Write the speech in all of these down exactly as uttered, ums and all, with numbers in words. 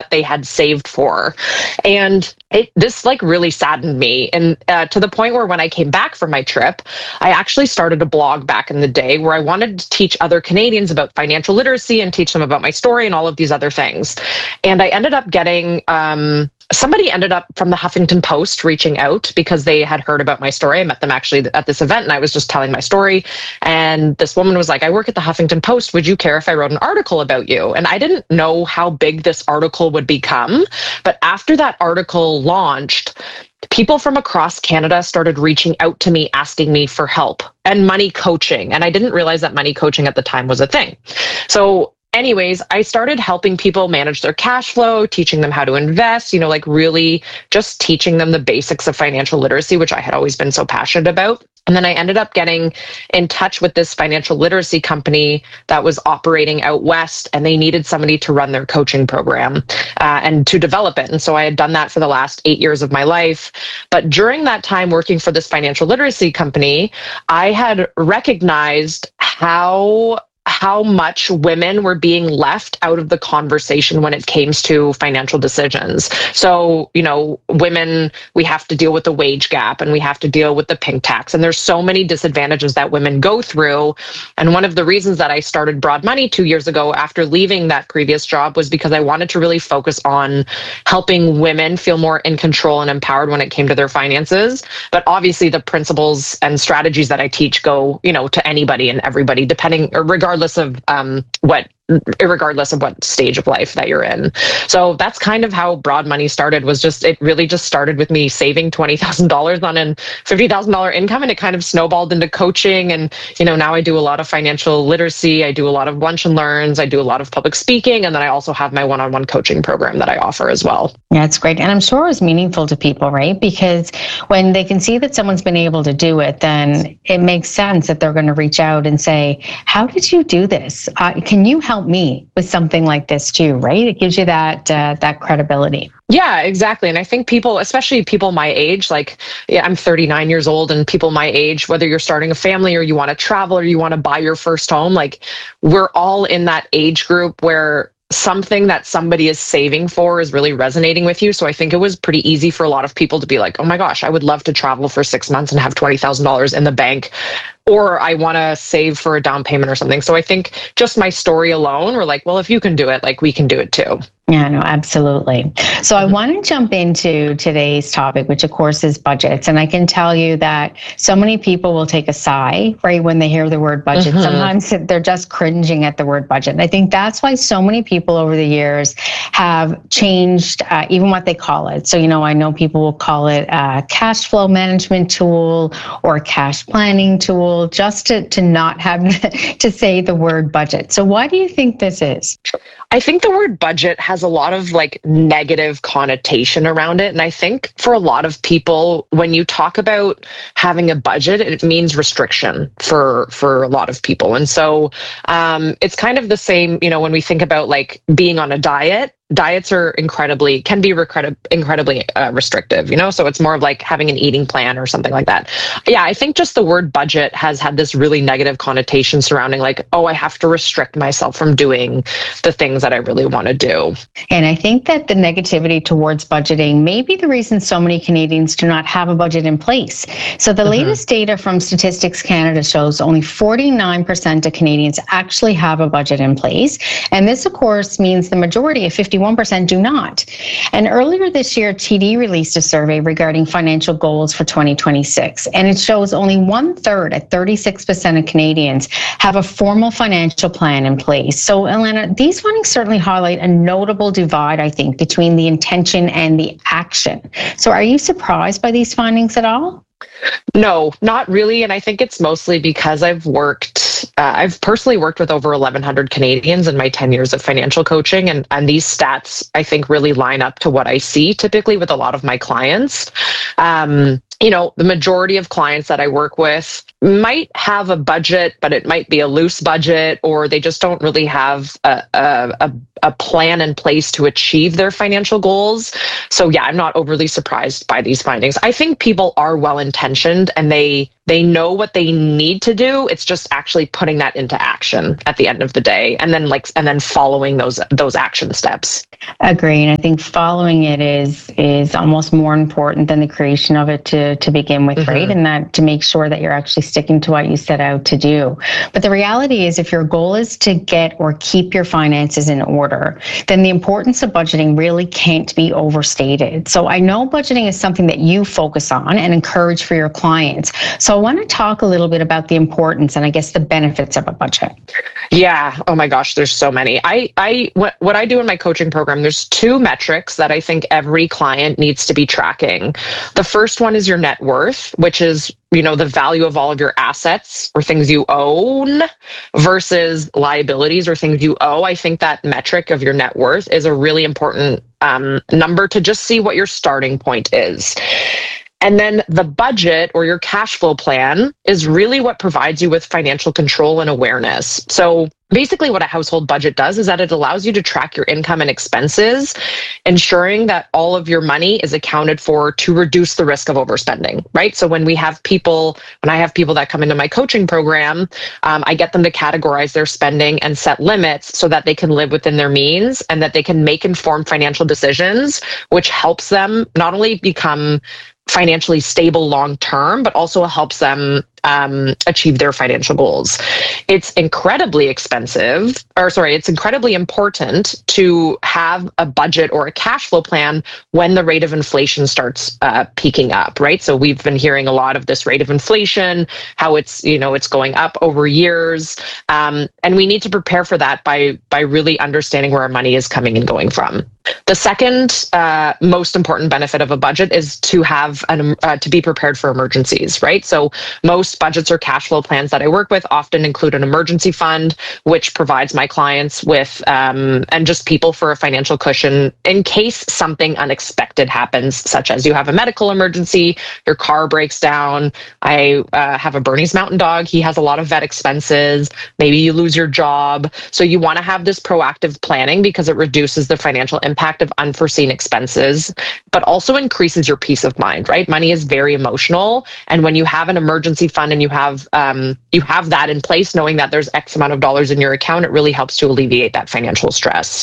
what they had saved for. And it, this like really saddened me. And uh, to the point where when I came back from my trip, I actually started a blog back in the day where I wanted to teach other Canadians about financial literacy and teach them about my story and all of these other things. And I ended up getting, um, somebody ended up from the Huffington Post reaching out because they had heard about my story. I met them actually at this event and I was just telling my story. And this woman was like, I work at the Huffington Post. Would you care if I wrote an article about you? And I didn't know how big this article would become. But after that article launched, people from across Canada started reaching out to me, asking me for help and money coaching. And I didn't realize that money coaching at the time was a thing. So anyways, I started helping people manage their cash flow, teaching them how to invest, you know, like really just teaching them the basics of financial literacy, which I had always been so passionate about. And then I ended up getting in touch with this financial literacy company that was operating out west, and they needed somebody to run their coaching program uh, and to develop it. And so I had done that for the last eight years of my life. But during that time working for this financial literacy company, I had recognized how how much women were being left out of the conversation when it came to financial decisions. So, you know, women, we have to deal with the wage gap and we have to deal with the pink tax. And there's so many disadvantages that women go through. And one of the reasons that I started Broad Money two years ago after leaving that previous job was because I wanted to really focus on helping women feel more in control and empowered when it came to their finances. But obviously the principles and strategies that I teach go, you know, to anybody and everybody, depending or regardless of um, what, regardless of what stage of life that you're in. So that's kind of how Broad Money started, was just, it really just started with me saving twenty thousand dollars on a fifty thousand dollars income, and it kind of snowballed into coaching. And, you know, now I do a lot of financial literacy. I do a lot of lunch and learns. I do a lot of public speaking. And then I also have my one-on-one coaching program that I offer as well. Yeah, it's great. And I'm sure it's meaningful to people, right? Because when they can see that someone's been able to do it, then it makes sense that they're going to reach out and say, how did you do this? Uh, can you help me with something like this too, right? It gives you that uh, that credibility. Yeah, exactly. And I think people, especially people my age, like yeah, I'm thirty-nine years old, and people my age, whether you're starting a family or you want to travel or you want to buy your first home, like we're all in that age group where something that somebody is saving for is really resonating with you. So I think it was pretty easy for a lot of people to be like, oh my gosh, I would love to travel for six months and have twenty thousand dollars in the bank, or I want to save for a down payment or something. So I think just my story alone, we're like, well, if you can do it, like we can do it too. Yeah, no, absolutely. So I want to jump into today's topic, which of course is budgets. And I can tell you that so many people will take a sigh, right, when they hear the word budget. Mm-hmm. Sometimes they're just cringing at the word budget. And I think that's why so many people over the years have changed uh, even what they call it. So, you know, I know people will call it a cash flow management tool or a cash planning tool, just to, to not have to say the word budget. So why do you think this is? I think the word budget has a lot of like negative connotation around it. And I think for a lot of people, when you talk about having a budget, it means restriction for, for a lot of people. And so um, it's kind of the same, you know, when we think about like being on a diet. Diets are incredibly, can be recred- incredibly uh, restrictive, you know? So it's more of like having an eating plan or something like that. Yeah, I think just the word budget has had this really negative connotation surrounding like, oh, I have to restrict myself from doing the things that I really want to do. And I think that the negativity towards budgeting may be the reason so many Canadians do not have a budget in place. So the mm-hmm. latest data from Statistics Canada shows only forty-nine percent of Canadians actually have a budget in place. And this, of course, means the majority of fifty fifty-one percent do not. And earlier this year, T D released a survey regarding financial goals for twenty twenty-six, and it shows only one third at thirty-six percent of Canadians have a formal financial plan in place. So, Elena, these findings certainly highlight a notable divide, I think, between the intention and the action. So are you surprised by these findings at all? No, not really. And I think it's mostly because I've worked, uh, I've personally worked with over eleven hundred Canadians in my ten years of financial coaching. And, and these stats, I think, really line up to what I see typically with a lot of my clients. Um, you know, the majority of clients that I work with might have a budget, but it might be a loose budget, or they just don't really have a, a, a, a plan in place to achieve their financial goals. So yeah, I'm not overly surprised by these findings. I think people are well-intentioned and they They know what they need to do. It's just actually putting that into action at the end of the day, and then like and then following those those action steps. Agree. And I think following it is is almost more important than the creation of it to to begin with, mm-hmm. right? And that to make sure that you're actually sticking to what you set out to do. But the reality is, if your goal is to get or keep your finances in order, then the importance of budgeting really can't be overstated. So I know budgeting is something that you focus on and encourage for your clients. So I want to talk a little bit about the importance and I guess the benefits of a budget. Yeah. Oh my gosh, there's so many. I, I, what, what I do in my coaching program, there's two metrics that I think every client needs to be tracking. The first one is your net worth, which is, you know, the value of all of your assets or things you own versus liabilities or things you owe. I think that metric of your net worth is a really important um, number to just see what your starting point is. And then the budget or your cash flow plan is really what provides you with financial control and awareness. So basically what a household budget does is that it allows you to track your income and expenses, ensuring that all of your money is accounted for to reduce the risk of overspending, right? So when we have people, when I have people that come into my coaching program, um, I get them to categorize their spending and set limits so that they can live within their means and that they can make informed financial decisions, which helps them not only become financially stable long term, but also helps them um, achieve their financial goals. It's incredibly expensive, or sorry, it's incredibly important to have a budget or a cash flow plan when the rate of inflation starts uh, peaking up, right? So we've been hearing a lot of this rate of inflation, how it's, you know, it's going up over years. Um, and we need to prepare for that by, by really understanding where our money is coming and going from. The second uh, most important benefit of a budget is to have an uh, to be prepared for emergencies, right? So most budgets or cash flow plans that I work with often include an emergency fund, which provides my clients with um, and just people for a financial cushion in case something unexpected happens, such as you have a medical emergency, your car breaks down. I uh, have a Bernese Mountain Dog. He has a lot of vet expenses. Maybe you lose your job. So you want to have this proactive planning because it reduces the financial impact impact of unforeseen expenses, but also increases your peace of mind, right? Money is very emotional. And when you have an emergency fund and you have um, you have that in place, knowing that there's X amount of dollars in your account, it really helps to alleviate that financial stress.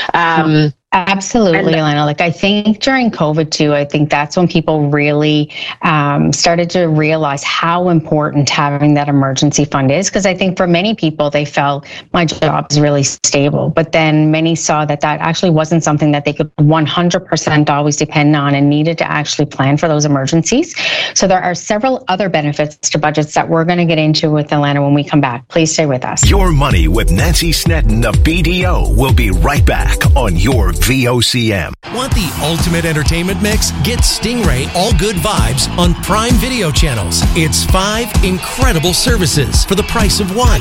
Um, Absolutely, Elena. Like I think during COVID too, I think that's when people really um, started to realize how important having that emergency fund is. Because I think for many people, they felt my job is really stable. But then many saw that that actually wasn't something that they could one hundred percent always depend on and needed to actually plan for those emergencies. So there are several other benefits to budgets that we're going to get into with Elena when we come back. Please stay with us. Your Money with Nancy Snedden of B D O will be right back on your V O C M. Want the ultimate entertainment mix? Get Stingray All Good Vibes on Prime Video channels. It's five incredible services for the price of one.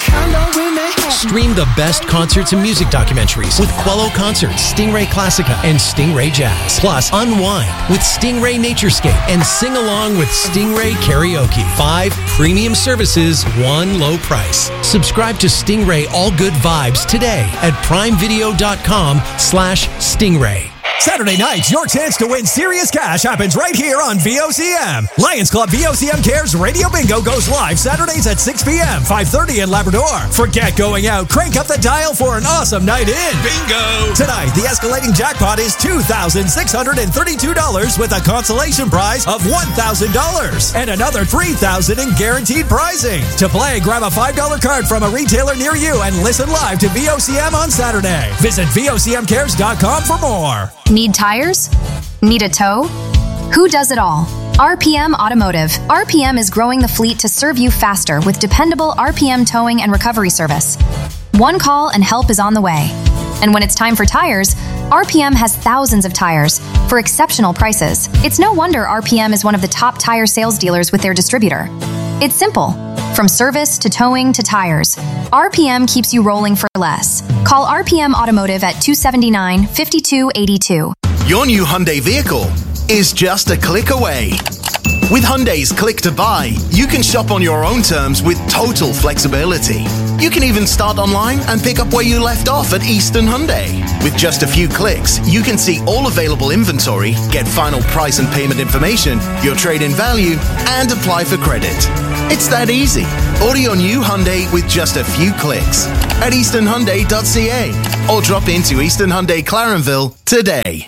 Stream the best concerts and music documentaries with Quello Concerts, Stingray Classica, and Stingray Jazz. Plus, unwind with Stingray Naturescape and sing along with Stingray Karaoke. Five premium services, one low price. Subscribe to Stingray All Good Vibes today at primevideo.com slash Stingray. Saturday nights, your chance to win serious cash happens right here on V O C M. Lions Club V O C M Cares Radio Bingo goes live Saturdays at six p.m., five thirty in Labrador. Forget going out. Crank up the dial for an awesome night in. Bingo! Tonight, the escalating jackpot is two thousand six hundred thirty-two dollars with a consolation prize of one thousand dollars and another three thousand dollars in guaranteed prizing. To play, grab a five dollar card from a retailer near you and listen live to V O C M on Saturday. Visit V O C M cares dot com for more. Need tires? Need a tow? Who does it all? R P M Automotive. R P M is growing the fleet to serve you faster with dependable R P M towing and recovery service. One call and help is on the way. And when it's time for tires, R P M has thousands of tires for exceptional prices. It's no wonder R P M is one of the top tire sales dealers with their distributor. It's simple. From service to towing to tires, R P M keeps you rolling for less. Call R P M Automotive at two seven nine, five two eight two. Your new Hyundai vehicle is just a click away. With Hyundai's Click to Buy, you can shop on your own terms with total flexibility. You can even start online and pick up where you left off at Eastern Hyundai. With just a few clicks, you can see all available inventory, get final price and payment information, your trade-in value, and apply for credit. It's that easy. Order your new Hyundai with just a few clicks at eastern hyundai dot c a or drop into Eastern Hyundai Clarenville today.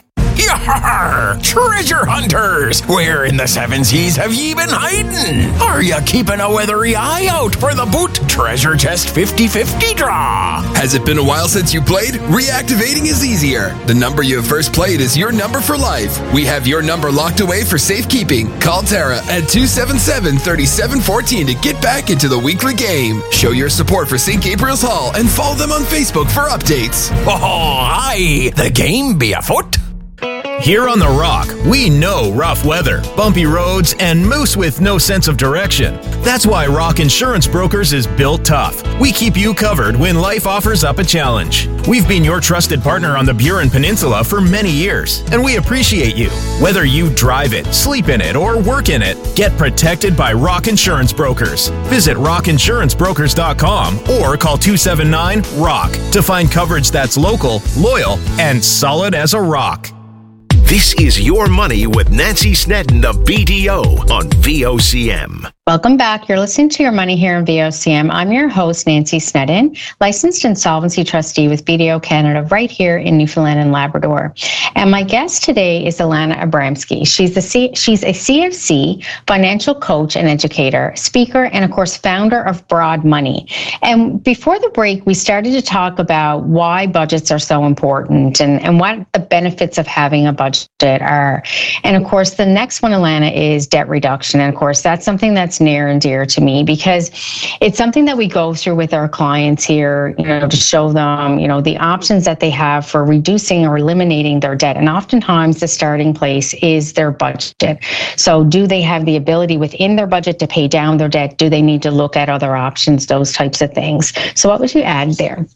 Yar! Treasure hunters! Where in the seven seas have ye been hiding? Are you keeping a weathery eye out for the Boot Treasure Chest fifty fifty draw? Has it been a while since you played? Reactivating is easier. The number you have first played is your number for life. We have your number locked away for safekeeping. Call Tara at two seven seven, three seven one four to get back into the weekly game. Show your support for Saint Gabriel's Hall and follow them on Facebook for updates. Oh, aye! The game be afoot? Here on The Rock, we know rough weather, bumpy roads, and moose with no sense of direction. That's why Rock Insurance Brokers is built tough. We keep you covered when life offers up a challenge. We've been your trusted partner on the Burin Peninsula for many years, and we appreciate you. Whether you drive it, sleep in it, or work in it, get protected by Rock Insurance Brokers. Visit rock insurance brokers dot com or call two seven nine, ROCK to find coverage that's local, loyal, and solid as a rock. This is Your Money with Nancy Snedden of B D O on V O C M. Welcome back. You're listening to Your Money here on V O C M. I'm your host, Nancy Snedden, licensed insolvency trustee with B D O Canada right here in Newfoundland and Labrador. And my guest today is Ilana Abramsky. She's a, C- she's a C F C financial coach and educator, speaker, and of course, founder of Broad Money. And before the break, we started to talk about why budgets are so important and, and what the benefits of having a budget are. And of course, the next one, Ilana, is debt reduction. And of course, that's something that's near and dear to me because it's something that we go through with our clients here, you know, to show them, you know, the options that they have for reducing or eliminating their debt. And oftentimes the starting place is their budget. So do they have the ability within their budget to pay down their debt? Do they need to look at other options, those types of things? So what would you add there?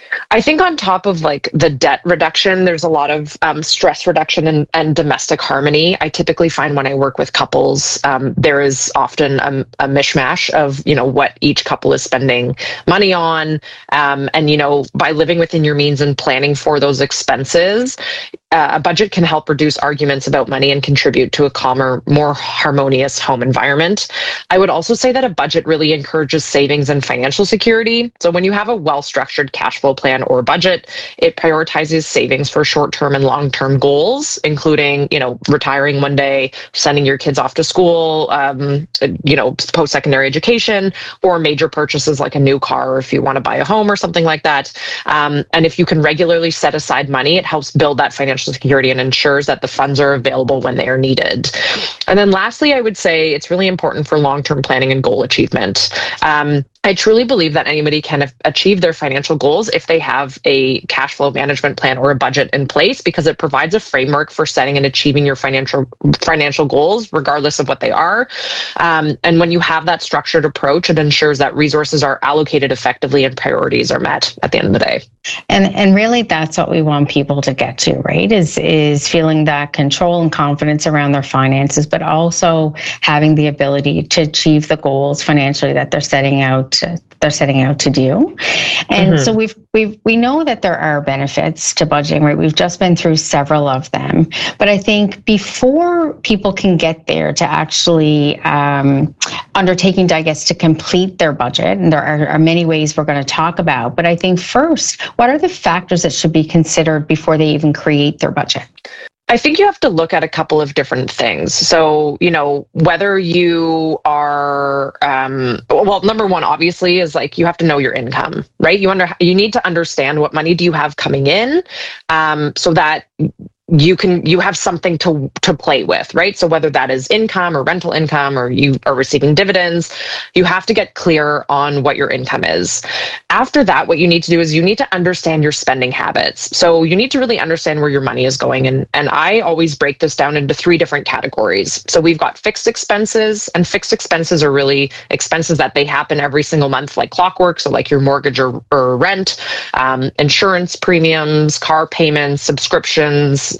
I think on top of like the debt reduction, there's a lot of um, stress reduction and, and domestic harmony. I typically find when I work with couples, um, there is often a, a mishmash of, you know, what each couple is spending money on. Um, and, you know, by living within your means and planning for those expenses, Uh, a budget can help reduce arguments about money and contribute to a calmer, more harmonious home environment. I would also say that a budget really encourages savings and financial security. So when you have a well-structured cash flow plan or budget, it prioritizes savings for short-term and long-term goals, including, you know, retiring one day, sending your kids off to school, um, you know, post-secondary education, or major purchases like a new car, or if you want to buy a home or something like that. Um, and if you can regularly set aside money, it helps build that financial security and ensures that the funds are available when they are needed. And then lastly, I would say it's really important for long-term planning and goal achievement. Um, I truly believe that anybody can achieve their financial goals if they have a cash flow management plan or a budget in place, because it provides a framework for setting and achieving your financial financial goals, regardless of what they are. Um, and when you have that structured approach, it ensures that resources are allocated effectively and priorities are met at the end of the day. And and really, that's what we want people to get to, right? Is is feeling that control and confidence around their finances, but also having the ability to achieve the goals financially that they're setting out. To, they're setting out to do. And mm-hmm. so we've we've we know that there are benefits to budgeting, right? We've just been through several of them. But I think before people can get there to actually um, undertaking, I guess, to complete their budget, and there are, are many ways we're going to talk about, but I think first, what are the factors that should be considered before they even create their budget? I think you have to look at a couple of different things. So, you know, whether you are, um, well, number one, obviously, is like you have to know your income, right? You under, you need to understand what money do you have coming in, um, so that you can, you have something to, to play with, right? So whether that is income or rental income, or you are receiving dividends, you have to get clear on what your income is. After that, what you need to do is you need to understand your spending habits. So you need to really understand where your money is going. And, and I always break this down into three different categories. So we've got fixed expenses, and fixed expenses are really expenses that they happen every single month, like clockwork. So like your mortgage or, or rent, um, insurance premiums, car payments, subscriptions,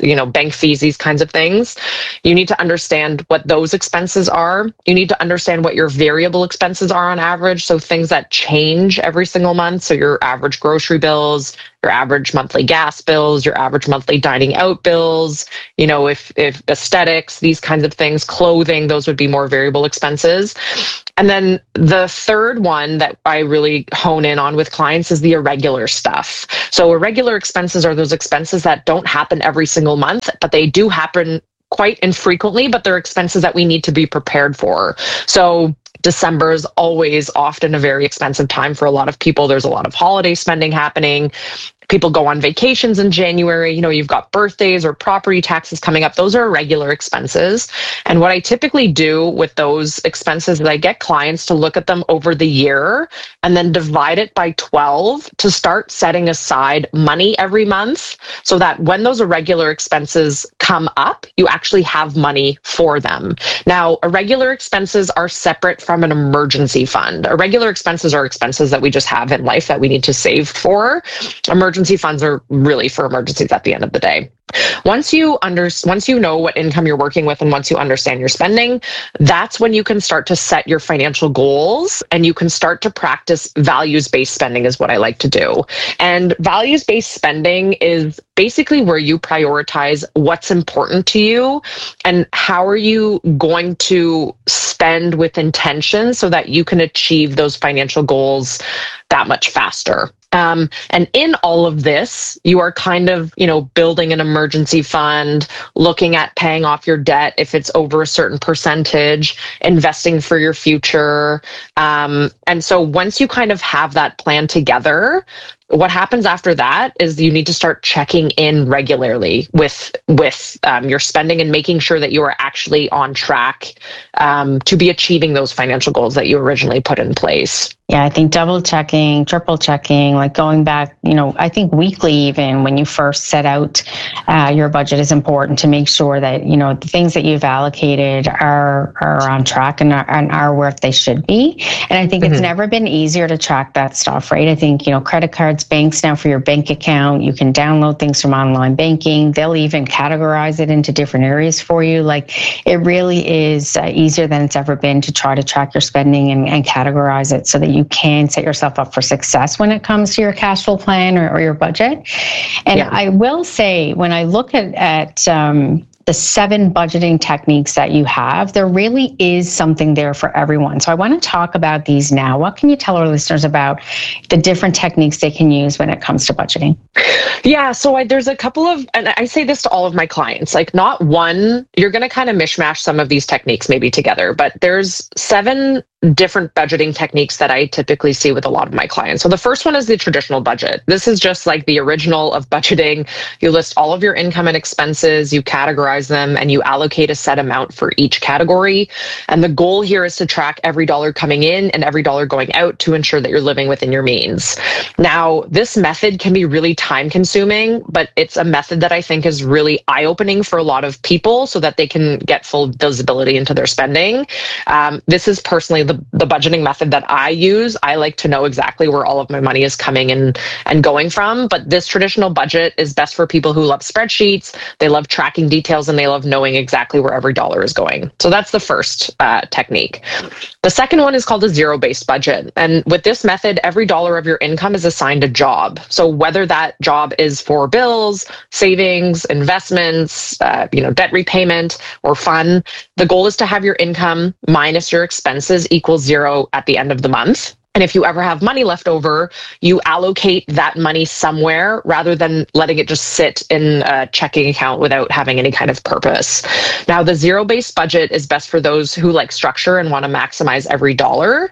you know, bank fees, these kinds of things. You need to understand what those expenses are. You need to understand what your variable expenses are on average. So things that change every single month. So your average grocery bills, your average monthly gas bills, your average monthly dining out bills, you know, if, if aesthetics, these kinds of things, clothing, those would be more variable expenses. And then the third one that I really hone in on with clients is the irregular stuff. So irregular expenses are those expenses that don't happen every single month, but they do happen quite infrequently, but they're expenses that we need to be prepared for. So December is always often a very expensive time for a lot of people. There's a lot of holiday spending happening. People go on vacations in January. You know, you've got birthdays or property taxes coming up. Those are regular expenses. And what I typically do with those expenses is I get clients to look at them over the year and then divide it by twelve to start setting aside money every month so that when those irregular expenses come up, you actually have money for them. Now, irregular expenses are separate from an emergency fund. Irregular expenses are expenses that we just have in life that we need to save for. Emergency funds are really for emergencies at the end of the day. Once you under, once you know what income you're working with and once you understand your spending, that's when you can start to set your financial goals and you can start to practice values-based spending is what I like to do. And values-based spending is basically where you prioritize what's important to you and how are you going to spend with intention so that you can achieve those financial goals that much faster. Um, and in all of this, you are kind of, you know, building an emergency fund, looking at paying off your debt if it's over a certain percentage, investing for your future. Um, and so once you kind of have that plan together, what happens after that is you need to start checking in regularly with with um, your spending and making sure that you are actually on track um, to be achieving those financial goals that you originally put in place. Yeah, I think double checking, triple checking, like going back, you know, I think weekly even when you first set out uh, your budget is important to make sure that, you know, the things that you've allocated are are on track and are, and are where they should be. And I think mm-hmm. it's never been easier to track that stuff, right? I think, you know, credit cards, banks now for your bank account, you can download things from online banking. They'll even categorize it into different areas for you. Like it really is uh, easier than it's ever been to try to track your spending and, and categorize it so that you can set yourself up for success when it comes to your cash flow plan or, or your budget. And yeah. I will say, when I look at, at um, the seven budgeting techniques that you have, there really is something there for everyone. So I want to talk about these now. What can you tell our listeners about the different techniques they can use when it comes to budgeting? Yeah, so I, there's a couple of, and I say this to all of my clients, like not one, you're going to kind of mishmash some of these techniques maybe together, but there's seven different budgeting techniques that I typically see with a lot of my clients. So the first one is the traditional budget. This is just like the original of budgeting. You list all of your income and expenses, you categorize them, and you allocate a set amount for each category. And the goal here is to track every dollar coming in and every dollar going out to ensure that you're living within your means. Now, this method can be really time consuming, but it's a method that I think is really eye-opening for a lot of people so that they can get full visibility into their spending. Um, this is personally the The, the budgeting method that I use. I like to know exactly where all of my money is coming in and going from. But this traditional budget is best for people who love spreadsheets, they love tracking details, and they love knowing exactly where every dollar is going. So that's the first uh, technique. The second one is called a zero-based budget. And with this method, every dollar of your income is assigned a job. So whether that job is for bills, savings, investments, uh, you know, debt repayment, or fun, the goal is to have your income minus your expenses equals zero at the end of the month. And if you ever have money left over, you allocate that money somewhere rather than letting it just sit in a checking account without having any kind of purpose. Now, the zero-based budget is best for those who like structure and want to maximize every dollar.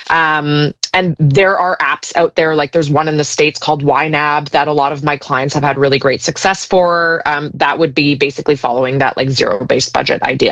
Um, and there are apps out there, like there's one in the States called Y NAB that a lot of my clients have had really great success for. Um, that would be basically following that like zero-based budget idea.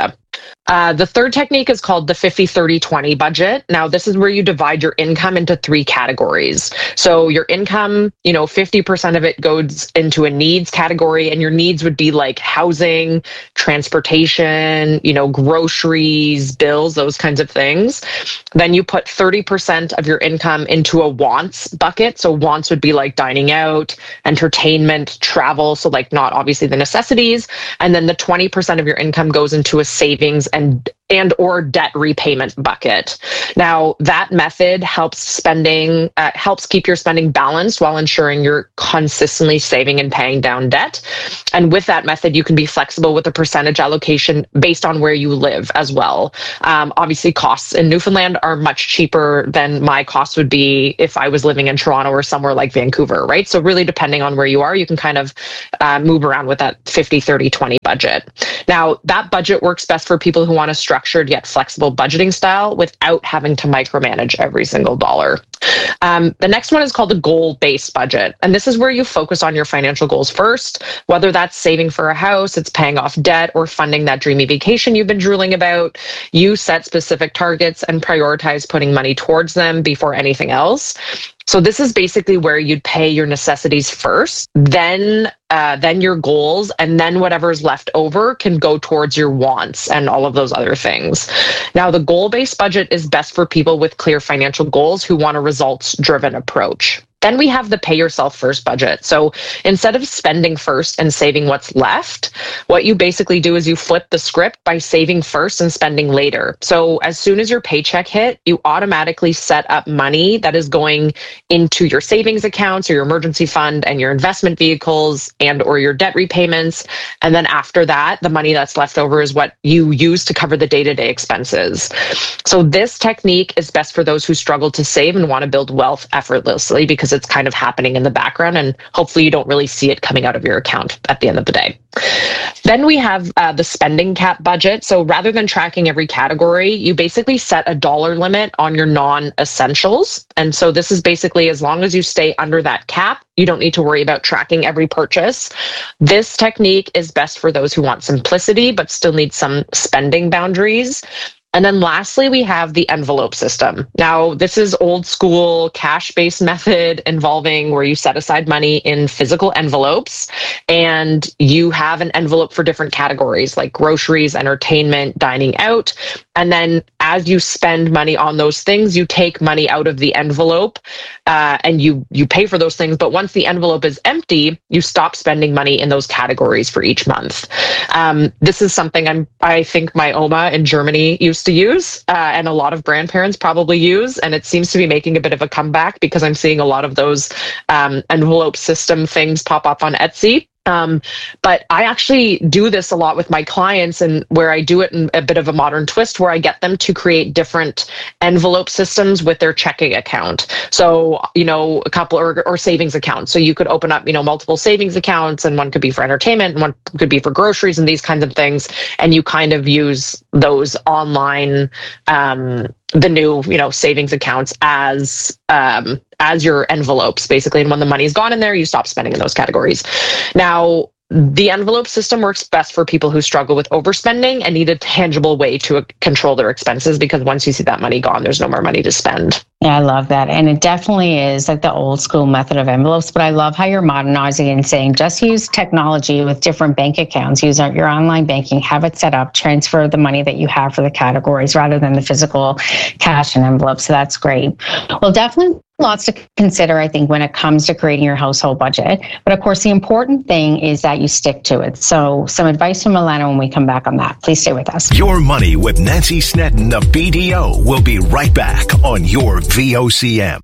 Uh, the third technique is called the fifty thirty twenty budget. Now, this is where you divide your income into three categories. So your income, you know, fifty percent of it goes into a needs category, and your needs would be like housing, transportation, you know, groceries, bills, those kinds of things. Then you put thirty percent of your income into a wants bucket. So wants would be like dining out, entertainment, travel. So like not obviously the necessities. And then the twenty percent of your income goes into a savings and and and or debt repayment bucket. Now, that method helps spending, uh, helps keep your spending balanced while ensuring you're consistently saving and paying down debt. And with that method, you can be flexible with the percentage allocation based on where you live as well. Um, obviously, costs in Newfoundland are much cheaper than my costs would be if I was living in Toronto or somewhere like Vancouver, right? So really, depending on where you are, you can kind of uh, move around with that fifty thirty twenty budget. Now, that budget works best for people who want a structured yet flexible budgeting style without having to micromanage every single dollar. Um, the next one is called the goal-based budget. And this is where you focus on your financial goals first, whether that's saving for a house, it's paying off debt, or funding that dreamy vacation you've been drooling about. You set specific targets and prioritize putting money towards them before anything else. So this is basically where you'd pay your necessities first, then uh, then your goals, and then whatever's left over can go towards your wants and all of those other things. Now, the goal-based budget is best for people with clear financial goals who want a results-driven approach. Then we have the pay yourself first budget. So instead of spending first and saving what's left, what you basically do is you flip the script by saving first and spending later. So as soon as your paycheck hit, you automatically set up money that is going into your savings accounts or your emergency fund and your investment vehicles and or your debt repayments. And then after that, the money that's left over is what you use to cover the day-to-day expenses. So this technique is best for those who struggle to save and want to build wealth effortlessly, because it's kind of happening in the background and hopefully you don't really see it coming out of your account at the end of the day. Then we have uh, the spending cap budget. So rather than tracking every category, you basically set a dollar limit on your non-essentials. And so this is basically as long as you stay under that cap, you don't need to worry about tracking every purchase. This technique is best for those who want simplicity but still need some spending boundaries. And then lastly, we have the envelope system. Now, this is old school cash-based method involving where you set aside money in physical envelopes and you have an envelope for different categories like groceries, entertainment, dining out. And then as you spend money on those things, you take money out of the envelope uh, and you you pay for those things. But once the envelope is empty, you stop spending money in those categories for each month. Um, this is something I'm, I think my Oma in Germany used to use uh, and a lot of grandparents probably use. And it seems to be making a bit of a comeback because I'm seeing a lot of those um, envelope system things pop up on Etsy. Um, but I actually do this a lot with my clients, and where I do it in a bit of a modern twist where I get them to create different envelope systems with their checking account. So, you know, a couple or, or savings accounts. So you could open up, you know, multiple savings accounts, and one could be for entertainment and one could be for groceries and these kinds of things. And you kind of use those online, um, the new, you know, savings accounts as um, as your envelopes, basically. And when the money's gone in there, you stop spending in those categories. Now, the envelope system works best for people who struggle with overspending and need a tangible way to uh, control their expenses, because once you see that money gone, there's no more money to spend. Yeah, I love that. And it definitely is like the old school method of envelopes, but I love how you're modernizing it and saying just use technology with different bank accounts, use your online banking, have it set up, transfer the money that you have for the categories rather than the physical cash and envelopes. So that's great. Well, definitely lots to consider, I think, when it comes to creating your household budget. But of course, the important thing is that you stick to it. So some advice from Alana when we come back on that. Please stay with us. Your Money with Nancy Snedden of B D O will be right back on your V O C M.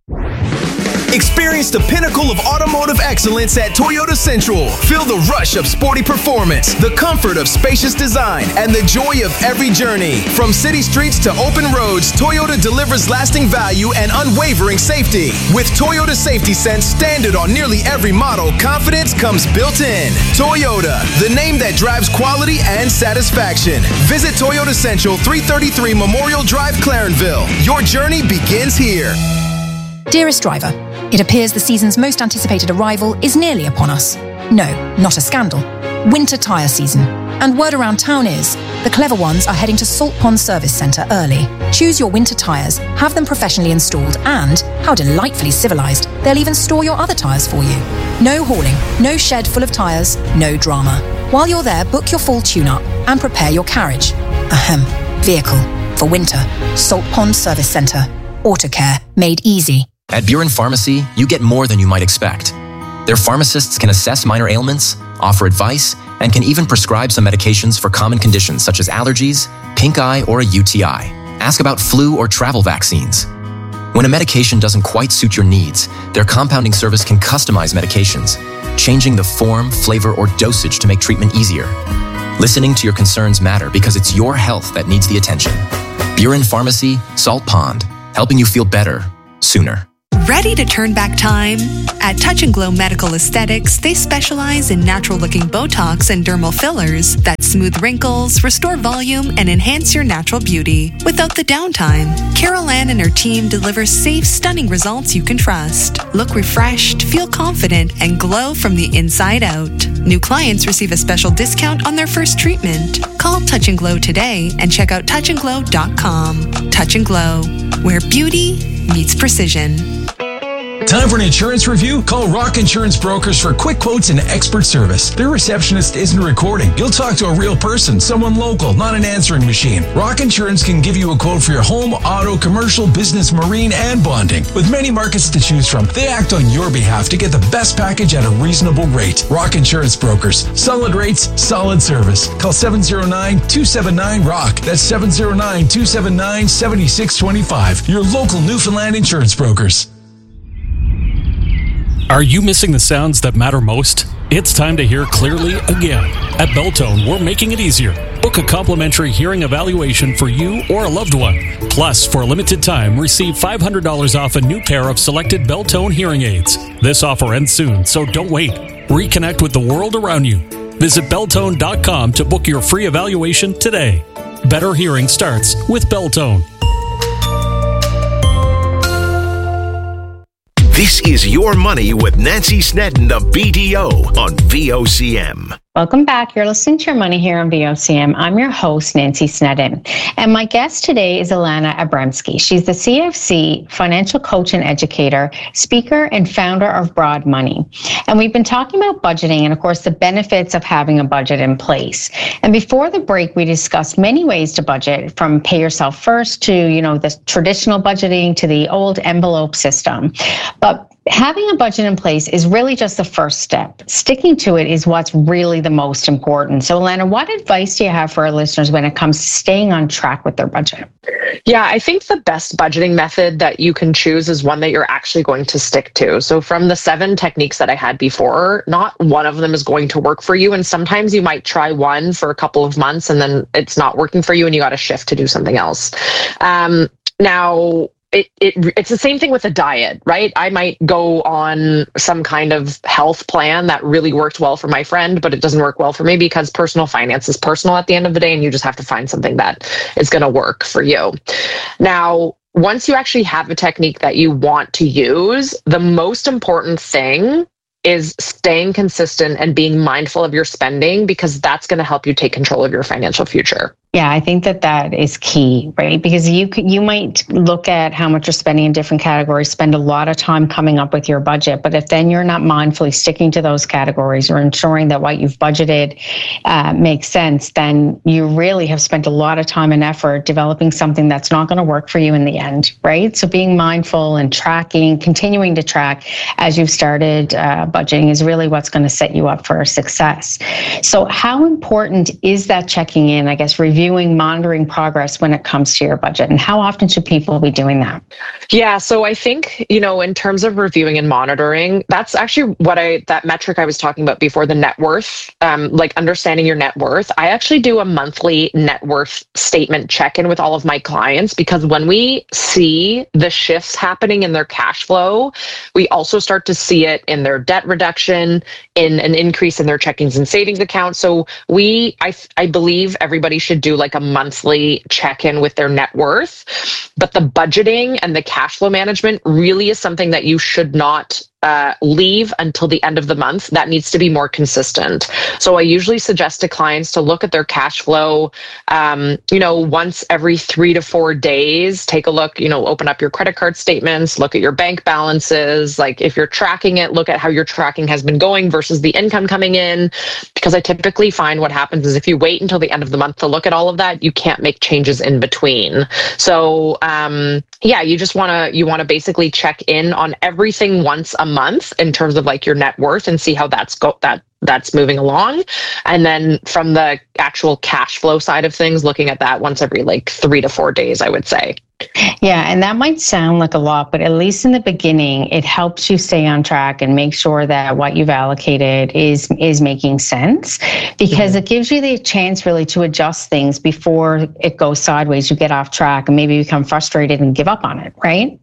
Experience the pinnacle of automotive excellence at Toyota Central. Feel the rush of sporty performance, the comfort of spacious design, and the joy of every journey. From city streets to open roads, Toyota delivers lasting value and unwavering safety. With Toyota Safety Sense standard on nearly every model, confidence comes built in. Toyota, the name that drives quality and satisfaction. Visit Toyota Central, three thirty-three Memorial Drive, Clarenville. Your journey begins here. Dearest driver, it appears the season's most anticipated arrival is nearly upon us. No, not a scandal. Winter tyre season. And word around town is The clever ones are heading to Salt Pond Service Centre early. Choose your winter tyres, have them professionally installed, and, how delightfully civilised, they'll even store your other tyres for you. No hauling, no shed full of tyres, no drama. While you're there, book your full tune-up and prepare your carriage. Ahem. Vehicle. For winter. Salt Pond Service Centre. Autocare. Made easy. At Buren Pharmacy, you get more than you might expect. Their pharmacists can assess minor ailments, offer advice, and can even prescribe some medications for common conditions such as allergies, pink eye, or a U T I. Ask about flu or travel vaccines. When a medication doesn't quite suit your needs, their compounding service can customize medications, changing the form, flavor, or dosage to make treatment easier. Listening to your concerns matter because it's your health that needs the attention. Buren Pharmacy, Salt Pond, helping you feel better sooner. Ready to turn back time? At Touch and Glow Medical Aesthetics, they specialize in natural-looking Botox and dermal fillers that smooth wrinkles, restore volume, and enhance your natural beauty without the downtime. Carol Ann and her team deliver safe, stunning results you can trust. Look refreshed, feel confident, and glow from the inside out. New clients receive a special discount on their first treatment. Call Touch and Glow today and check out touch and glow dot com. Touch and Glow, where beauty meets precision. Time for an insurance review? Call Rock Insurance Brokers for quick quotes and expert service. Their receptionist isn't recording. You'll talk to a real person, someone local, not an answering machine. Rock Insurance can give you a quote for your home, auto, commercial, business, marine, and bonding. With many markets to choose from, they act on your behalf to get the best package at a reasonable rate. Rock Insurance Brokers. Solid rates, solid service. Call seven zero nine, two seven nine, R O C K. That's seven zero nine, two seven nine, seven six two five. Your local Newfoundland insurance brokers. Are you missing the sounds that matter most? It's time to hear clearly again. At Belltone, we're making it easier. Book a complimentary hearing evaluation for you or a loved one. Plus, for a limited time, receive five hundred dollars off a new pair of selected Belltone hearing aids. This offer ends soon, so don't wait. Reconnect with the world around you. Visit Belltone dot com to book your free evaluation today. Better hearing starts with Belltone. This is Your Money with Nancy Snedden of B D O on V O C M. Welcome back. You're listening to Your Money here on V O C M. I'm your host, Nancy Snedden. And my guest today is Ilana Abramsky. She's the C F C financial coach and educator, speaker, and founder of Broad Money. And we've been talking about budgeting and, of course, the benefits of having a budget in place. And before the break, we discussed many ways to budget, from pay yourself first to, you know, the traditional budgeting to the old envelope system. But having a budget in place is really just the first step. Sticking to it is what's really the most important. So, Ilana, what advice do you have for our listeners when it comes to staying on track with their budget? Yeah, I think the best budgeting method that you can choose is one that you're actually going to stick to. So from the seven techniques that I had before, not one of them is going to work for you. And sometimes you might try one for a couple of months and then it's not working for you and you got to shift to do something else. Um, now, It, it it's the same thing with a diet, right? I might go on some kind of health plan that really worked well for my friend, but it doesn't work well for me because personal finance is personal at the end of the day, and you just have to find something that is going to work for you. Now, once you actually have a technique that you want to use, the most important thing is staying consistent and being mindful of your spending, because that's going to help you take control of your financial future. Yeah, I think that that is key, right? Because you you might look at how much you're spending in different categories, spend a lot of time coming up with your budget. But if then you're not mindfully sticking to those categories or ensuring that what you've budgeted uh, makes sense, then you really have spent a lot of time and effort developing something that's not going to work for you in the end, right? So being mindful and tracking, continuing to track as you've started uh, budgeting is really what's going to set you up for success. So how important is that checking in, I guess, reviewing, monitoring progress when it comes to your budget, and how often should people be doing that? Yeah, so I think, you know, in terms of reviewing and monitoring, that's actually what I, that metric I was talking about before, the net worth, um, like understanding your net worth. I actually do a monthly net worth statement check-in with all of my clients, because when we see the shifts happening in their cash flow, we also start to see it in their debt reduction, in an increase in their checkings and savings accounts. So we, I, I believe everybody should do like a monthly check-in with their net worth. But the budgeting and the cash flow management really is something that you should not uh, leave until the end of the month, that needs to be more consistent. So I usually suggest to clients to look at their cash flow, um, you know, once every three to four days, take a look, you know, open up your credit card statements, look at your bank balances. Like if you're tracking it, look at how your tracking has been going versus the income coming in. Because I typically find what happens is if you wait until the end of the month to look at all of that, you can't make changes in between. So um, yeah, you just want to, you want to basically check in on everything once a month in terms of like your net worth and see how that's go that that's moving along. And then from the actual cash flow side of things, looking at that once every like three to four days, I would say. Yeah, and that might sound like a lot, but at least in the beginning, it helps you stay on track and make sure that what you've allocated is is making sense, because mm-hmm. it gives you the chance really to adjust things before it goes sideways. You get off track and maybe become frustrated and give up on it, right?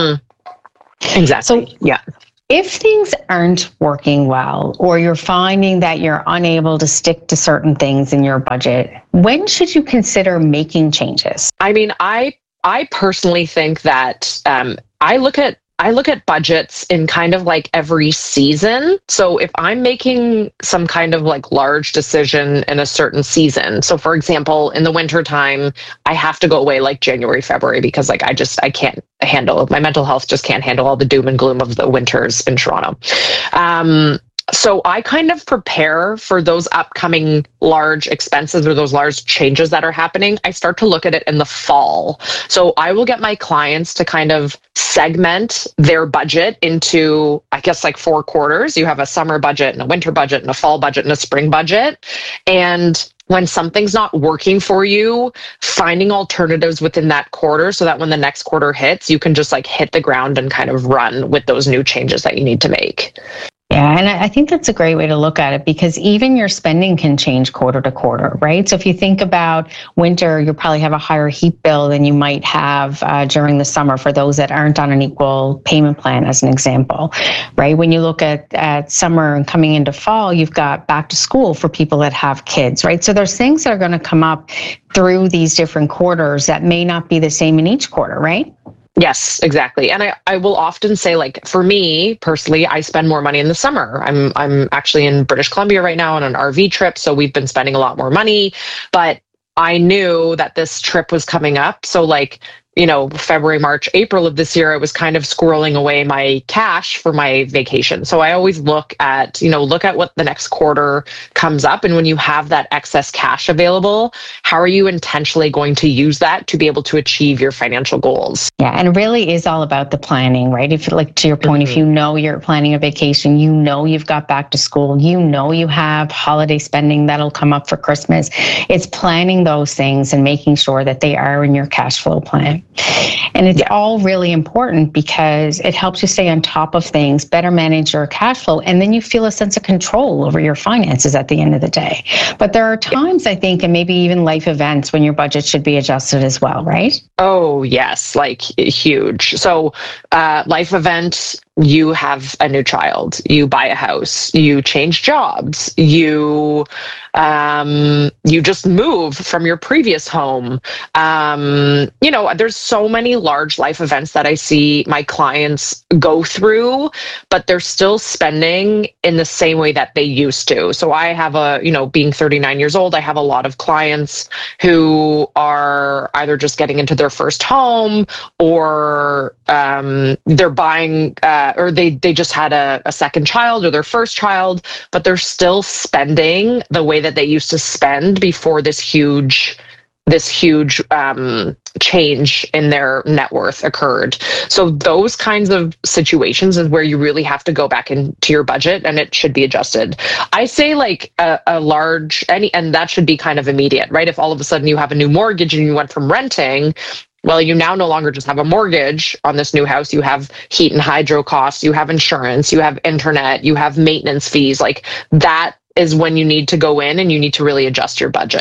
Mm-hmm. Exactly. So, yeah. If things aren't working well, or you're finding that you're unable to stick to certain things in your budget, when should you consider making changes? I mean, I I personally think that um, I look at I look at budgets in kind of like every season. So if I'm making some kind of like large decision in a certain season, so for example, in the winter time, I have to go away like January, February, because like I just, I can't handle, my mental health just can't handle all the doom and gloom of the winters in Toronto. Um, So I kind of prepare for those upcoming large expenses or those large changes that are happening. I start to look at it in the fall. So I will get my clients to kind of segment their budget into, I guess, like four quarters. You have a summer budget and a winter budget and a fall budget and a spring budget. And when something's not working for you, finding alternatives within that quarter so that when the next quarter hits, you can just like hit the ground and kind of run with those new changes that you need to make. Yeah, and I think that's a great way to look at it, because even your spending can change quarter to quarter, right? So if you think about winter, you'll probably have a higher heat bill than you might have uh, during the summer for those that aren't on an equal payment plan, as an example, right? When you look at, at summer and coming into fall, you've got back to school for people that have kids, right? So there's things that are going to come up through these different quarters that may not be the same in each quarter, right? Yes, exactly. And I, I will often say, like, for me personally, I spend more money in the summer. I'm I'm actually in British Columbia right now on an R V trip, so we've been spending a lot more money. But I knew that this trip was coming up. So like, you know, February, March, April of this year, I was kind of squirreling away my cash for my vacation. So I always look at, you know, look at what the next quarter comes up. And when you have that excess cash available, how are you intentionally going to use that to be able to achieve your financial goals? Yeah, and it really is all about the planning, right? If, like, to your point, mm-hmm. if you know you're planning a vacation, you know you've got back to school, you know you have holiday spending that'll come up for Christmas. It's planning those things and making sure that they are in your cash flow plan. And it's yeah. all really important because it helps you stay on top of things, better manage your cash flow, and then you feel a sense of control over your finances at the end of the day. But there are times, I think, and maybe even life events, when your budget should be adjusted as well, right? Oh, yes, like huge. So uh, life event, you have a new child, you buy a house, you change jobs, you um, you just move from your previous home. Um, you know, there's so many large life events that I see my clients go through, but they're still spending in the same way that they used to. So I have a, you know, being thirty-nine years old, I have a lot of clients who are either just getting into their first home, or um, they're buying, uh, or they, they just had a, a second child or their first child, but they're still spending the way that they used to spend before this huge this huge um, change in their net worth occurred. So those kinds of situations is where you really have to go back into your budget, and it should be adjusted. I say like a, a large, any, and that should be kind of immediate, right? If all of a sudden you have a new mortgage and you went from renting, well, you now no longer just have a mortgage on this new house. You have heat and hydro costs, you have insurance, you have internet, you have maintenance fees. Like that is when you need to go in and you need to really adjust your budget.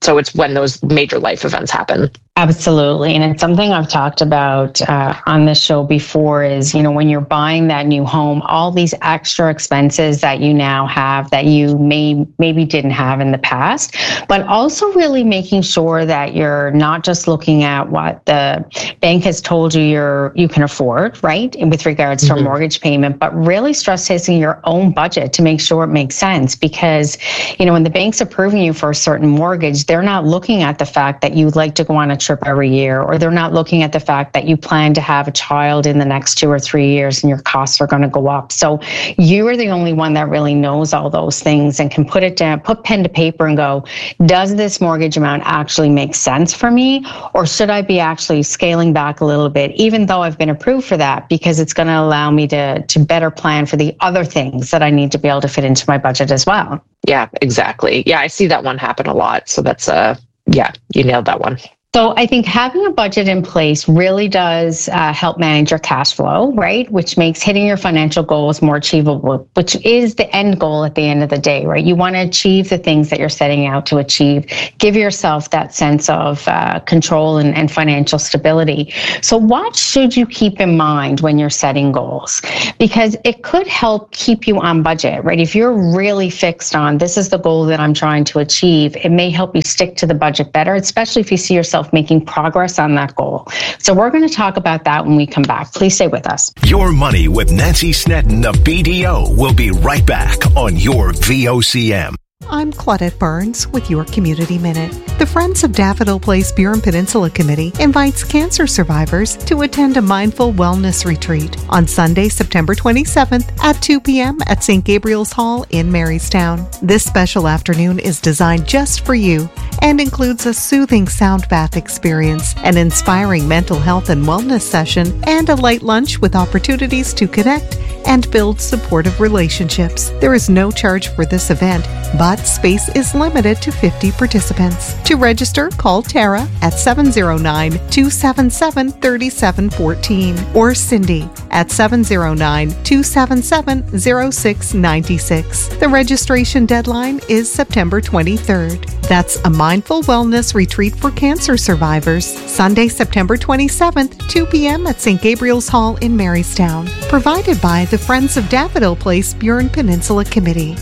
So it's when those major life events happen. Absolutely. And it's something I've talked about uh, on this show before is, you know, when you're buying that new home, all these extra expenses that you now have that you may maybe didn't have in the past, but also really making sure that you're not just looking at what the bank has told you you're, you can afford, right, with regards to mm-hmm. a mortgage payment, but really stress testing your own budget to make sure it makes sense. Because, you know, when the bank's approving you for a certain mortgage, they're not looking at the fact that you'd like to go on a trip every year, or they're not looking at the fact that you plan to have a child in the next two or three years and your costs are going to go up. So you are the only one that really knows all those things and can put it down, put pen to paper and go, does this mortgage amount actually make sense for me? Or should I be actually scaling back a little bit, even though I've been approved for that, because it's going to allow me to, to better plan for the other things that I need to be able to fit into my budget as well. Yeah, exactly. Yeah, I see that one happen a lot. So that's, uh, yeah, you nailed that one. So I think having a budget in place really does uh, help manage your cash flow, right? Which makes hitting your financial goals more achievable, which is the end goal at the end of the day, right? You want to achieve the things that you're setting out to achieve. Give yourself that sense of uh, control and, and financial stability. So what should you keep in mind when you're setting goals? Because it could help keep you on budget, right? If you're really fixed on this is the goal that I'm trying to achieve, it may help you stick to the budget better, especially if you see yourself making progress on that goal. So we're going to talk about that when we come back. Please stay with us. Your Money with Nancy Snedden of B D O will be right back on your V O C M. I'm Claudette Burns with your Community Minute. The Friends of Daffodil Place Burin Peninsula Committee invites cancer survivors to attend a mindful wellness retreat on Sunday, September twenty-seventh at two p.m. at Saint Gabriel's Hall in Marystown. This special afternoon is designed just for you and includes a soothing sound bath experience, an inspiring mental health and wellness session, and a light lunch with opportunities to connect and build supportive relationships. There is no charge for this event, but space is limited to fifty participants. To register, call Tara at seven oh nine, two seven seven, three seven one four or Cindy at seven oh nine, two seven seven, oh six nine six. The registration deadline is September twenty-third. That's a mindful wellness retreat for cancer survivors, Sunday, September twenty-seventh, two p.m. at Saint Gabriel's Hall in Marystown. Provided by the Friends of Daffodil Place Burin Peninsula Committee.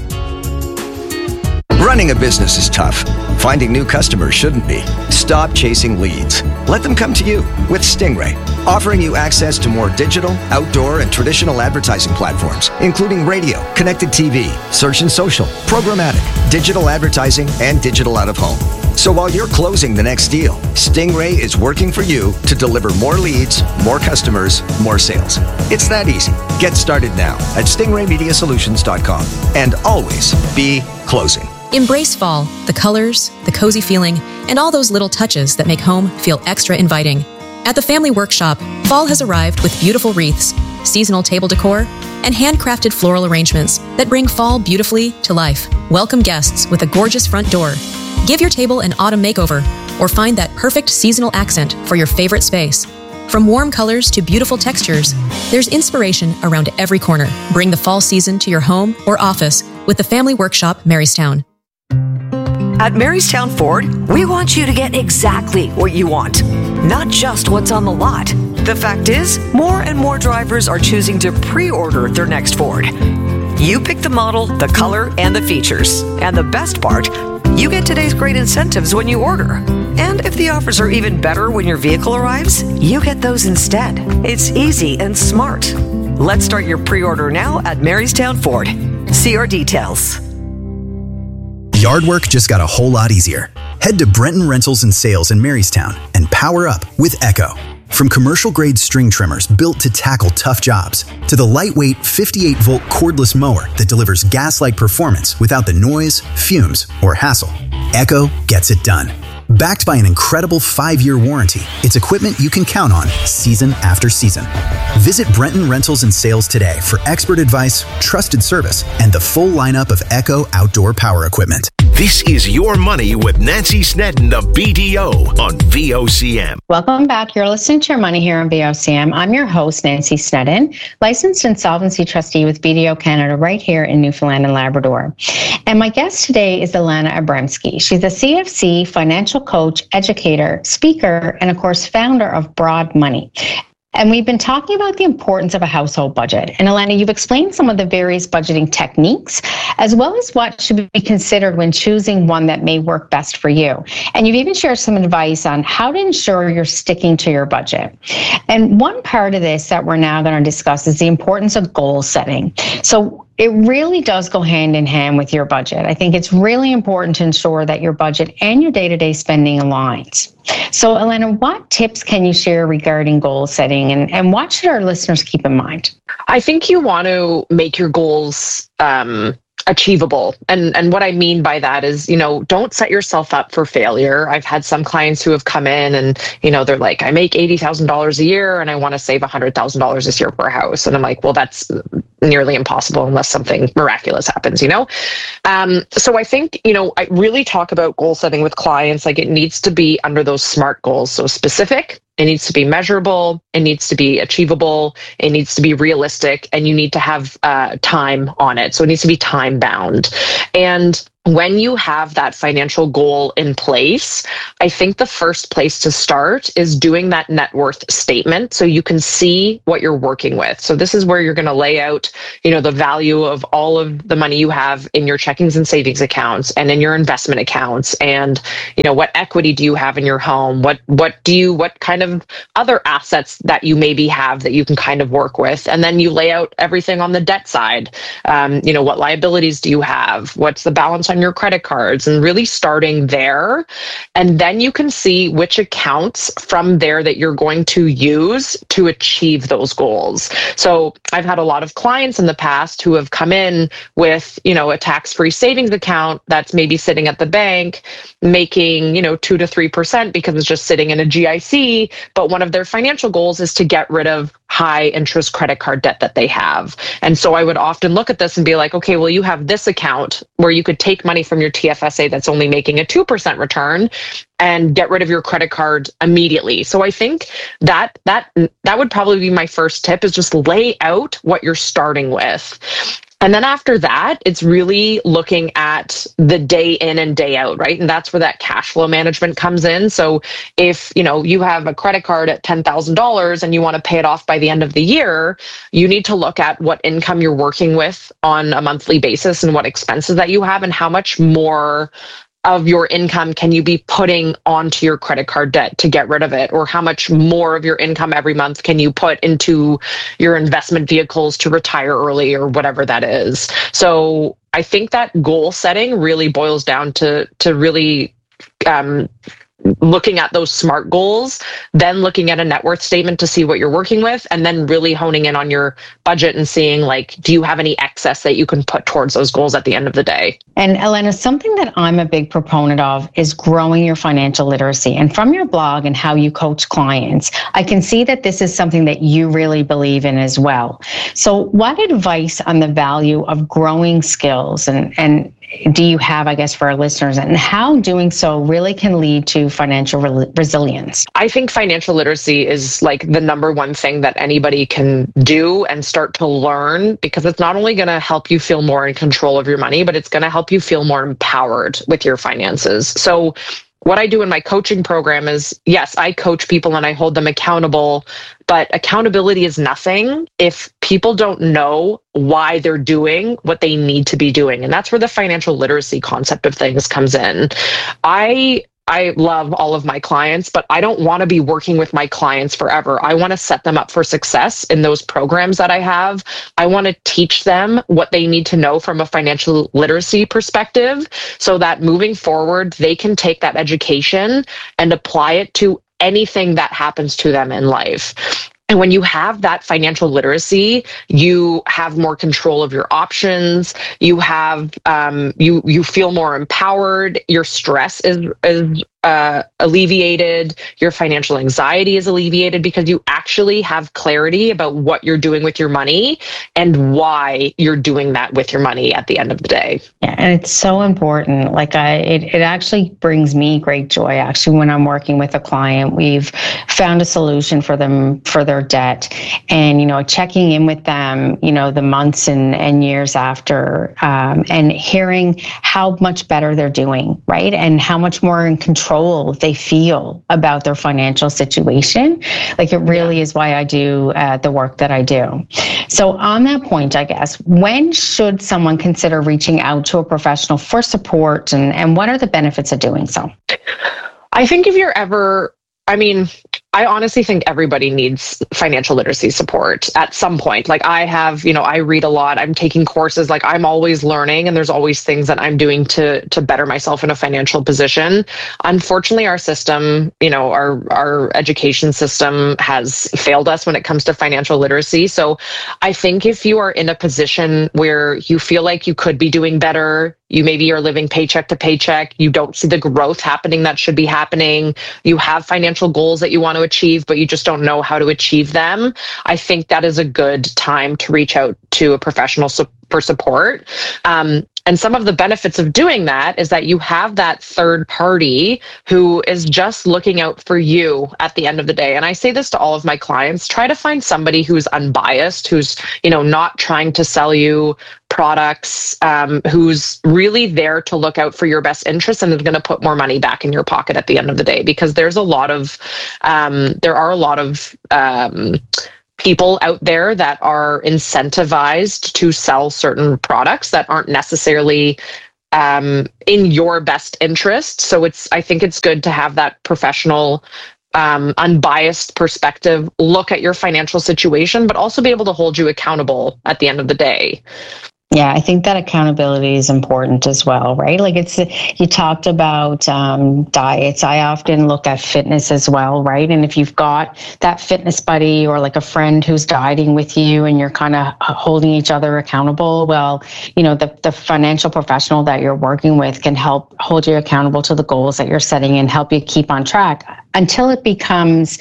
Running a business is tough. Finding new customers shouldn't be. Stop chasing leads. Let them come to you with Stingray, offering you access to more digital, outdoor, and traditional advertising platforms, including radio, connected T V, search and social, programmatic, digital advertising, and digital out-of-home. So while you're closing the next deal, Stingray is working for you to deliver more leads, more customers, more sales. It's that easy. Get started now at stingray media solutions dot com and always be closing. Embrace fall, the colors, the cozy feeling, and all those little touches that make home feel extra inviting. At the Family Workshop, fall has arrived with beautiful wreaths, seasonal table decor, and handcrafted floral arrangements that bring fall beautifully to life. Welcome guests with a gorgeous front door. Give your table an autumn makeover, or find that perfect seasonal accent for your favorite space. From warm colors to beautiful textures, there's inspiration around every corner. Bring the fall season to your home or office with the Family Workshop Marystown. At Marystown Ford, we want you to get exactly what you want, not just what's on the lot. The fact is, more and more drivers are choosing to pre-order their next Ford. You pick the model, the color, and the features. And the best part, you get today's great incentives when you order. And if the offers are even better when your vehicle arrives, you get those instead. It's easy and smart. Let's start your pre-order now at Marystown Ford. See our details. Yard work just got a whole lot easier. Head to Brenton Rentals and Sales in Marystown and power up with Echo. From commercial-grade string trimmers built to tackle tough jobs, to the lightweight fifty-eight volt cordless mower that delivers gas-like performance without the noise, fumes, or hassle, Echo gets it done. Backed by an incredible five-year warranty, it's equipment you can count on season after season. Visit Brenton Rentals and Sales today for expert advice, trusted service, and the full lineup of Echo outdoor power equipment. This is Your Money with Nancy Snedden of B D O on V O C M. Welcome back. You're listening to Your Money here on V O C M. I'm your host, Nancy Snedden, licensed insolvency trustee with B D O Canada right here in Newfoundland and Labrador. And my guest today is Alana Abramsky. She's a C F C financial coach, educator, speaker, and of course, founder of Broad Money. And we've been talking about the importance of a household budget. And Alana, you've explained some of the various budgeting techniques, as well as what should be considered when choosing one that may work best for you. And you've even shared some advice on how to ensure you're sticking to your budget. And one part of this that we're now going to discuss is the importance of goal setting. So it really does go hand in hand with your budget. I think it's really important to ensure that your budget and your day-to-day spending aligns. So, Alana, what tips can you share regarding goal setting, and, and what should our listeners keep in mind? I think you want to make your goals um, achievable. And and what I mean by that is, you know, don't set yourself up for failure. I've had some clients who have come in and, you know, they're like, I make eighty thousand dollars a year and I want to save one hundred thousand dollars this year for a house. And I'm like, well, that's nearly impossible unless something miraculous happens, you know? Um, so I think, you know, I really talk about goal setting with clients. Like, it needs to be under those SMART goals. So specific, it needs to be measurable, it needs to be achievable, it needs to be realistic, and you need to have uh, time on it. So it needs to be time bound. And when you have that financial goal in place, I think the first place to start is doing that net worth statement so you can see what you're working with. So this is where you're going to lay out, you know, the value of all of the money you have in your checkings and savings accounts and in your investment accounts. And, you know, what equity do you have in your home? What, what do you, what kind of other assets that you maybe have that you can kind of work with? And then you lay out everything on the debt side. Um, you know, what liabilities do you have? What's the balance on your credit cards, and really starting there. And then you can see which accounts from there that you're going to use to achieve those goals. So I've had a lot of clients in the past who have come in with, you know, a tax-free savings account that's maybe sitting at the bank, making, you know, two to three percent because it's just sitting in a G I C. But one of their financial goals is to get rid of high interest credit card debt that they have. And so I would often look at this and be like, okay, well, you have this account where you could take money from your T F S A that's only making a two percent return and get rid of your credit card immediately. So I think that that that would probably be my first tip, is just lay out what you're starting with. And then after that, it's really looking at the day in and day out, right? And that's where that cash flow management comes in. So if, you know, you have a credit card at ten thousand dollars and you want to pay it off by the end of the year, you need to look at what income you're working with on a monthly basis and what expenses that you have and how much more of your income can you be putting onto your credit card debt to get rid of it? Or how much more of your income every month can you put into your investment vehicles to retire early, or whatever that is? So I think that goal setting really boils down to, to really um, looking at those SMART goals, then looking at a net worth statement to see what you're working with, and then really honing in on your budget and seeing, like, do you have any excess that you can put towards those goals at the end of the day? And Alana, something that I'm a big proponent of is growing your financial literacy. And from your blog and how you coach clients, I can see that this is something that you really believe in as well. So what advice on the value of growing skills and, and do you have, I guess, for our listeners, and how doing so really can lead to financial re- resilience? I think financial literacy is like the number one thing that anybody can do and start to learn, because it's not only going to help you feel more in control of your money, but it's going to help you feel more empowered with your finances. So what I do in my coaching program is, yes, I coach people and I hold them accountable, but accountability is nothing if people don't know why they're doing what they need to be doing. And that's where the financial literacy concept of things comes in. I I love all of my clients, but I don't want to be working with my clients forever. I want to set them up for success in those programs that I have. I want to teach them what they need to know from a financial literacy perspective so that moving forward, they can take that education and apply it to anything that happens to them in life. And when you have that financial literacy, you have more control of your options. You have, um, you you feel more empowered. Your stress is is uh, alleviated, your financial anxiety is alleviated because you actually have clarity about what you're doing with your money and why you're doing that with your money at the end of the day. Yeah, and it's so important. Like I, it, it actually brings me great joy. Actually, when I'm working with a client, we've found a solution for them for their debt, and you know, checking in with them, you know, the months and, and years after, um, and hearing how much better they're doing, right, and how much more in control they feel about their financial situation. Like it really is why I do uh, the work that I do. So on that point, I guess, when should someone consider reaching out to a professional for support, and, and what are the benefits of doing so? I think if you're ever, I mean, I honestly think everybody needs financial literacy support at some point. Like I have, you know, I read a lot, I'm taking courses, like I'm always learning, and there's always things that I'm doing to to better myself in a financial position. Unfortunately, our system, you know, our our education system has failed us when it comes to financial literacy. So I think if you are in a position where you feel like you could be doing better, you maybe are living paycheck to paycheck, you don't see the growth happening that should be happening, you have financial goals that you want to achieve, but you just don't know how to achieve them, I think that is a good time to reach out to a professional su- for support. Um, and some of the benefits of doing that is that you have that third party who is just looking out for you at the end of the day. And I say this to all of my clients, try to find somebody who's unbiased, who's, you know, not trying to sell you products, um, who's really there to look out for your best interests and is going to put more money back in your pocket at the end of the day. Because there's a lot of, um, there are a lot of, um, people out there that are incentivized to sell certain products that aren't necessarily um, in your best interest. So it's, I think it's good to have that professional, um, unbiased perspective, look at your financial situation, but also be able to hold you accountable at the end of the day. Yeah, I think that accountability is important as well, right? Like it's, you talked about um, diets. I often look at fitness as well, right? And if you've got that fitness buddy or like a friend who's dieting with you and you're kind of holding each other accountable, well, you know, the, the financial professional that you're working with can help hold you accountable to the goals that you're setting and help you keep on track until it becomes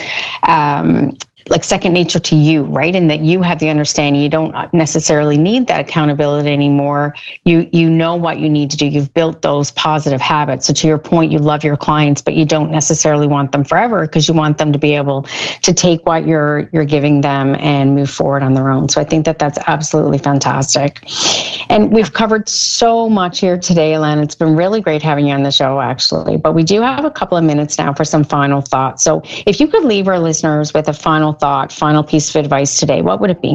um, like second nature to you, right? And that you have the understanding you don't necessarily need that accountability anymore. You you know what you need to do. You've built those positive habits. So to your point, you love your clients, but you don't necessarily want them forever because you want them to be able to take what you're you're giving them and move forward on their own. So I think that that's absolutely fantastic. And we've covered so much here today, Alana. It's been really great having you on the show, actually. But we do have a couple of minutes now for some final thoughts. So if you could leave our listeners with a final thought, final piece of advice today, what would it be?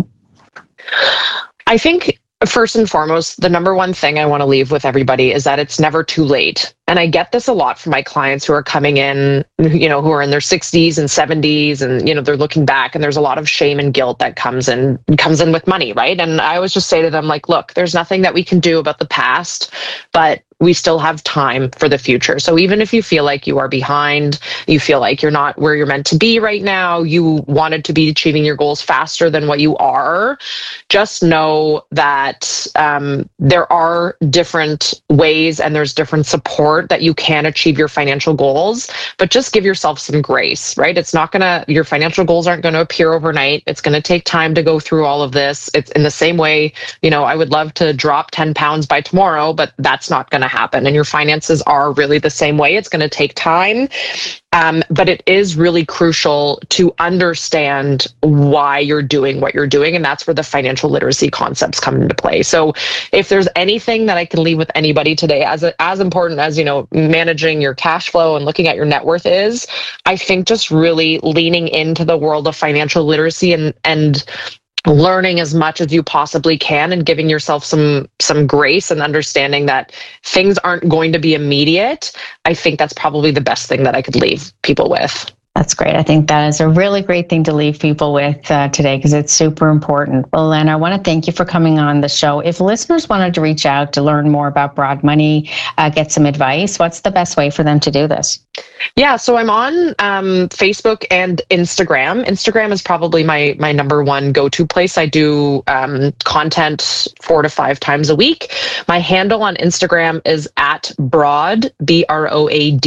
I think first and foremost, the number one thing I want to leave with everybody is that it's never too late. And I get this a lot from my clients who are coming in, you know, who are in their sixties and seventies and, you know, they're looking back and there's a lot of shame and guilt that comes in, comes in with money, right? And I always just say to them, like, look, there's nothing that we can do about the past, but we still have time for the future. So even if you feel like you are behind, you feel like you're not where you're meant to be right now, you wanted to be achieving your goals faster than what you are, just know that um, there are different ways and there's different support that you can achieve your financial goals, but just give yourself some grace, right? It's not gonna, your financial goals aren't gonna appear overnight. It's gonna take time to go through all of this. It's in the same way, you know, I would love to drop ten pounds by tomorrow, but that's not gonna happen. And your finances are really the same way. It's going to take time. Um, but it is really crucial to understand why you're doing what you're doing. And that's where the financial literacy concepts come into play. So if there's anything that I can leave with anybody today, as a, as important as, you know, managing your cash flow and looking at your net worth is, I think just really leaning into the world of financial literacy and, and learning as much as you possibly can and giving yourself some some grace and understanding that things aren't going to be immediate. I think that's probably the best thing that I could leave people with. That's great. I think that is a really great thing to leave people with uh, today because it's super important. Well, Len, I want to thank you for coming on the show. If listeners wanted to reach out to learn more about Broad Money, uh, get some advice, what's the best way for them to do this? Yeah, so I'm on um, Facebook and Instagram. Instagram is probably my my number one go-to place. I do um, content four to five times a week. My handle on Instagram is at Broad, B R O A D,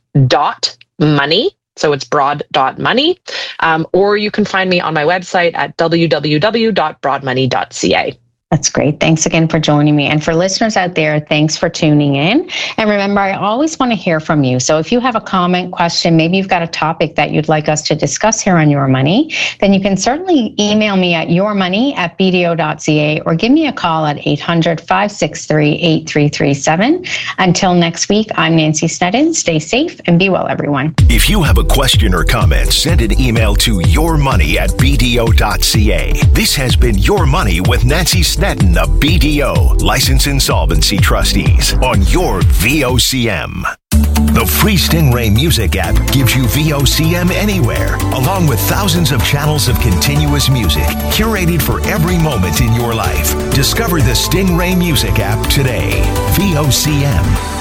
dot money. So it's broad dot money. Um, or you can find me on my website at w w w dot broad money dot c a. That's great. Thanks again for joining me. And for listeners out there, thanks for tuning in. And remember, I always want to hear from you. So if you have a comment, question, maybe you've got a topic that you'd like us to discuss here on Your Money, then you can certainly email me at yourmoney at b d o dot c a or give me a call at eight hundred, five six three, eight three three seven. Until next week, I'm Nancy Sneddon. Stay safe and be well, everyone. If you have a question or comment, send an email to yourmoney at b d o dot c a. This has been Your Money with Nancy Sneddon of B D O, License Insolvency Trustees, on your V O C M. The free Stingray Music app gives you V O C M anywhere, along with thousands of channels of continuous music, curated for every moment in your life. Discover the Stingray Music app today. V O C M.